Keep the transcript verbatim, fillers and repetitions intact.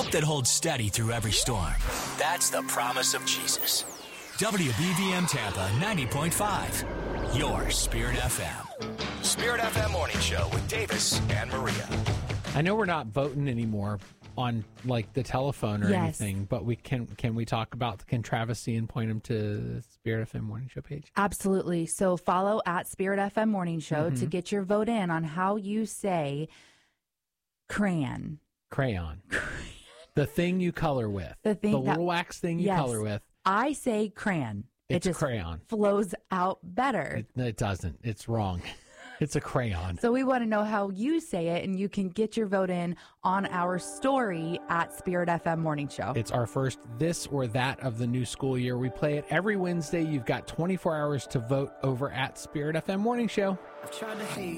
that holds steady through every storm. That's the promise of Jesus. W B V M Tampa ninety point five, your Spirit F M. Spirit F M Morning Show with Davis and Maria. I know we're not voting anymore on like the telephone or yes. anything, but we can can we talk about the controversy and point them to the Spirit F M Morning Show page? Absolutely. So follow at Spirit F M Morning Show mm-hmm. to get your vote in on how you say crayon. Crayon. The thing you color with. The thing. The that, little wax thing you yes, color with. I say crayon. It's it just crayon. Flows out better. It, it doesn't. It's wrong. It's a crayon. So we want to know how you say it, and you can get your vote in on our story at Spirit F M Morning Show. It's our first this or that of the new school year. We play it every Wednesday. You've got twenty-four hours to vote over at Spirit F M Morning Show. I've tried to hate